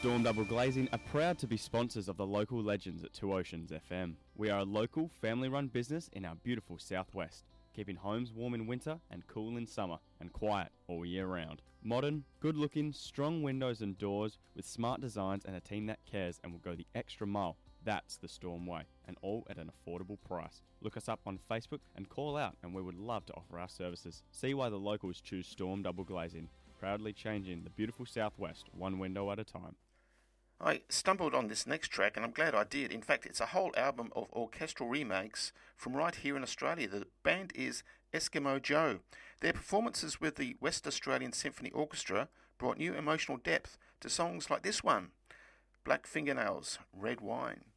Storm Double Glazing are proud to be sponsors of the local legends at Two Oceans FM. We are a local, family-run business in our beautiful southwest, keeping homes warm in winter and cool in summer, and quiet all year round. Modern, good-looking, strong windows and doors with smart designs and a team that cares and will go the extra mile. That's the Storm way, and all at an affordable price. Look us up on Facebook and call out, and we would love to offer our services. See why the locals choose Storm Double Glazing, proudly changing the beautiful southwest one window at a time. I stumbled on this next track, and I'm glad I did. In fact, it's a whole album of orchestral remakes from right here in Australia. The band is Eskimo Joe. Their performances with the West Australian Symphony Orchestra brought new emotional depth to songs like this one, Black Fingernails, Red Wine.